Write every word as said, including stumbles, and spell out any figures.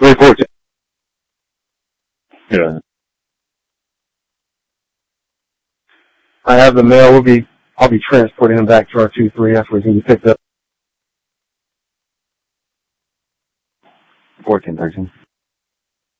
three fourteen. Yeah. I have the mail. We'll be, I'll be transporting him back to our two three after he's going to be picked up. fourteen thirteen.